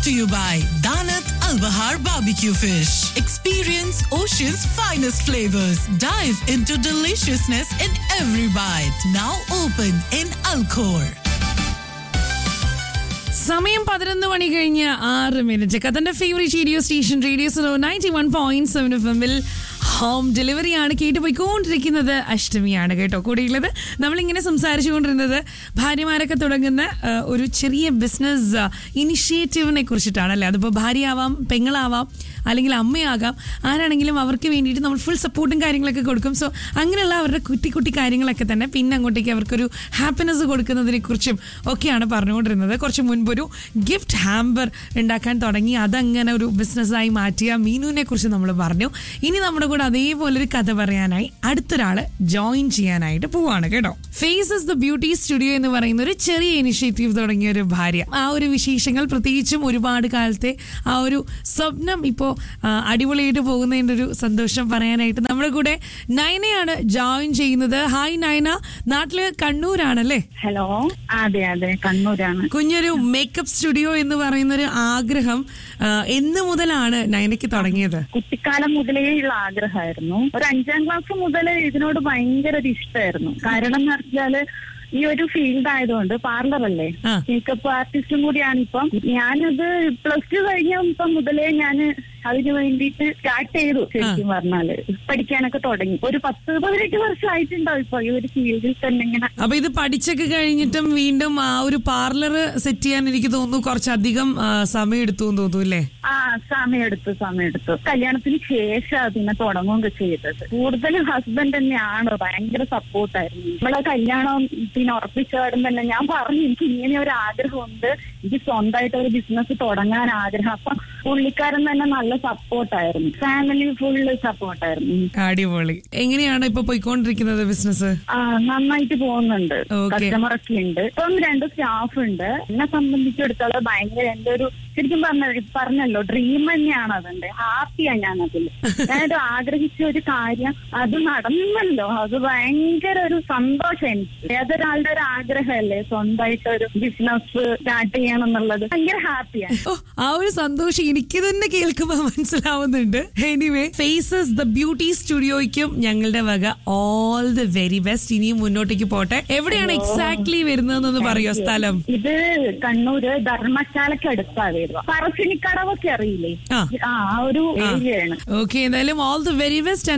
to you by Danat Al Bahar Barbecue Fish. Experience Ocean's finest flavors. Dive into deliciousness in every bite. Now open in Alcor. സമയം 11 മണി കഴിഞ്ഞ് 6 കഥന്റെ favourite radio station radio 91.7 FM home ഡെലിവറിയാണ് കേട്ടുപോയിക്കൊണ്ടിരിക്കുന്നത്. അഷ്ടമിയാണ് കേട്ടോ കൂടെയുള്ളത്. നമ്മളിങ്ങനെ സംസാരിച്ചുകൊണ്ടിരുന്നത് ഭാര്യമാരൊക്കെ തുടങ്ങുന്ന ഒരു ചെറിയ business ഇനിഷ്യേറ്റീവിനെ കുറിച്ചിട്ടാണ് അല്ലേ. അതിപ്പോൾ ഭാര്യയാവാം, പെങ്ങളാവാം, അല്ലെങ്കിൽ അമ്മയാകാം, ആരാണെങ്കിലും അവർക്ക് വേണ്ടിയിട്ട് നമ്മൾ ഫുൾ സപ്പോർട്ടും കാര്യങ്ങളൊക്കെ കൊടുക്കും. സോ അങ്ങനെയുള്ള അവരുടെ കുട്ടി കുട്ടി കാര്യങ്ങളൊക്കെ തന്നെ പിന്നെ അങ്ങോട്ടേക്ക് അവർക്കൊരു ഹാപ്പിനെസ് കൊടുക്കുന്നതിനെ കുറിച്ചും ഒക്കെയാണ് പറഞ്ഞുകൊണ്ടിരുന്നത്. കുറച്ച് മുൻപൊരു ഗിഫ്റ്റ് ഹാമ്പർ ഉണ്ടാക്കാൻ തുടങ്ങി, അതങ്ങനെ ഒരു ബിസിനസ്സായി മാറ്റിയ മീനുവിനെ കുറിച്ച് നമ്മൾ പറഞ്ഞു. ഇനി നമ്മുടെ കൂടെ അതേപോലൊരു കഥ പറയാനായി അടുത്തൊരാള് ജോയിൻ ചെയ്യാനായിട്ട് പോവാണ് കേട്ടോ. ഫേസസ് ദ ബ്യൂട്ടി സ്റ്റുഡിയോ എന്ന് പറയുന്ന ഒരു ചെറിയ ഇനിഷ്യേറ്റീവ് തുടങ്ങിയ ഒരു ഭാര്യ, ആ ഒരു വിശേഷങ്ങൾ പ്രത്യേകിച്ചും ഒരുപാട് കാലത്തെ ആ ഒരു സ്വപ്നം ഇപ്പോൾ അടിപൊളിയായിട്ട് പോകുന്നതിൻ്റെ ഒരു സന്തോഷം പറയാനായിട്ട് നമ്മുടെ കൂടെ നയനയാണ് ജോയിൻ ചെയ്യുന്നത്. ഹായ് നയന, നാട്ടില് കണ്ണൂരാണല്ലേ? ഹലോ, അതെ അതെ കണ്ണൂരാണ്. കുഞ്ഞൊരു മേക്കപ്പ് സ്റ്റുഡിയോ എന്ന് പറയുന്ന ഒരു ആഗ്രഹം എന്ന് മുതലാണ് നയനയ്ക്ക് തുടങ്ങിയത്? കുട്ടിക്കാലം മുതലേ ഉള്ള ആഗ്രഹമായിരുന്നു. ഒരു 5ാം ക്ലാസ് മുതൽ ഇതിനോട് ഭയങ്കര ഒരു ഇഷ്ടമായിരുന്നു. കാരണം എന്ന് വെച്ചാല് ഈ ഒരു ഫീൽഡ് ആയതുകൊണ്ട്, പാർലറല്ലേ, മേക്കപ്പ് ആർട്ടിസ്റ്റും കൂടിയാണ്. ഇപ്പം ഞാനത് +2 കഴിഞ്ഞ മുതലേ ഞാൻ അതിന് വേണ്ടിയിട്ട് സ്റ്റാർട്ട് ചെയ്തു. ശരിക്കും പറഞ്ഞാല് പഠിക്കാനൊക്കെ തുടങ്ങി. ഒരു 10-18 വർഷമായിട്ടുണ്ടാവും ഇപ്പൊ ഈ ഒരു ഫീൽഡിൽ തന്നെ ഇങ്ങനെ. അപ്പൊ ഇത് പഠിച്ചൊക്കെ കഴിഞ്ഞിട്ടും വീണ്ടും ആ ഒരു പാർലർ സെറ്റ് ചെയ്യാൻ എനിക്ക് തോന്നുന്നു കുറച്ചധികം സമയം എടുത്തു എന്ന് തോന്നുന്നു അല്ലേ? സമയമെടുത്തു. കല്യാണത്തിന് ശേഷം അതിനെ തുടങ്ങുകയൊക്കെ ചെയ്തത്. കൂടുതലും ഹസ്ബൻഡ് തന്നെയാണ്, ഭയങ്കര സപ്പോർട്ടായിരുന്നു. നമ്മളെ കല്യാണം പിന്നെ ഉറപ്പിച്ചാടും തന്നെ ഞാൻ പറഞ്ഞു എനിക്ക് ഇങ്ങനെ ഒരു ആഗ്രഹമുണ്ട്, എനിക്ക് സ്വന്തമായിട്ട് ഒരു ബിസിനസ് തുടങ്ങാൻ ആഗ്രഹം. അപ്പൊ പുള്ളിക്കാരൻ തന്നെ നല്ല സപ്പോർട്ടായിരുന്നു, ഫാമിലി ഫുള്ള് സപ്പോർട്ടായിരുന്നു. അടിപൊളി. എങ്ങനെയാണ് ഇപ്പൊ പോയിക്കൊണ്ടിരിക്കുന്നത് ബിസിനസ്? നന്നായിട്ട് പോകുന്നുണ്ട്, കസ്റ്റമറൊക്കെ ഉണ്ട്. ഇപ്പം 2 സ്റ്റാഫ് ഉണ്ട്. എന്നെ സംബന്ധിച്ചിടത്തോളം ഭയങ്കര എന്റെ ഒരു ശരിക്കും പറഞ്ഞല്ലോ ഡ്രീം തന്നെയാണ്. അതെന്റെ ഹാപ്പിയാണ് ഞാൻ അതിൽ. ഞാനത് ആഗ്രഹിച്ച ഒരു കാര്യം അത് നടന്നല്ലോ, അത് ഭയങ്കര ഒരു സന്തോഷം എനിക്ക്. ഏതൊരാളുടെ ഒരു ആഗ്രഹമല്ലേ സ്വന്തമായിട്ട് ഒരു ബിസിനസ് സ്റ്റാർട്ട് ചെയ്യണം എന്നുള്ളത്. ഭയങ്കര ഹാപ്പിയാണ്. ആ ഒരു സന്തോഷം എനിക്ക് തന്നെ കേൾക്കുമ്പോൾ മനസ്സിലാവുന്നുണ്ട്. എനിവേ, ഫേസസ് ദ ബ്യൂട്ടി സ്റ്റുഡിയോയ്ക്കും ഞങ്ങളുടെ വക ഓൾ ദ വെരി ബെസ്റ്റ്. ഇനിയും മുന്നോട്ടേക്ക് പോട്ടെ. എവിടെയാണ് എക്സാക്ട്ലി വരുന്നതെന്ന് പറയോ സ്ഥലം? ഇത് കണ്ണൂര് ധർമ്മശാലയ്ക്ക് അടുത്താണ്. പറശ്ശിനിക്കടവൊക്കെ അറിയില്ലേ? ആ ഒരു ഏരിയയാണ്. ഓക്കെ, എന്തായാലും ഓൾ ദ വെരി ബെസ്റ്റ്.